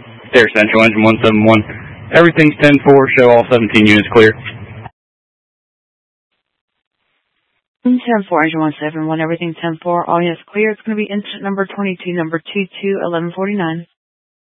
Air Central, engine 171. Everything's 10-4, show all 17 units clear. 10-4, engine 171, everything's 10-4, all units clear. It's going to be incident number 22, number 22, 1149.